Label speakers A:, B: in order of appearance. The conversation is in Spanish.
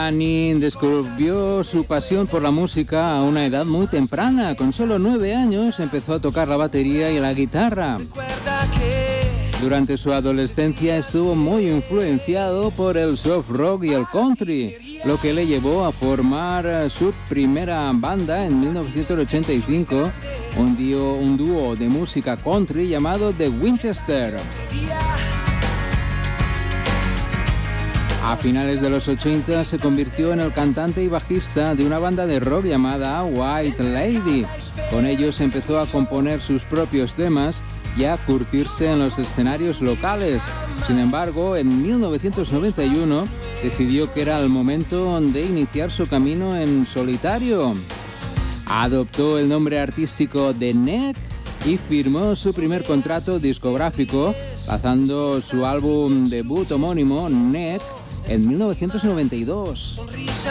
A: Annie descubrió su pasión por la música a una edad muy temprana. Con solo 9 años empezó a tocar la batería y la guitarra. Durante su adolescencia estuvo muy influenciado por el soft rock y el country, lo que le llevó a formar su primera banda en 1985, un dúo de música country llamado The Winchester. A finales de los 80 se convirtió en el cantante y bajista de una banda de rock llamada White Lady. Con ellos empezó a componer sus propios temas y a curtirse en los escenarios locales. Sin embargo, en 1991 decidió que era el momento de iniciar su camino en solitario. Adoptó el nombre artístico de Neck y firmó su primer contrato discográfico, lanzando su álbum debut homónimo, Neck, en 1992.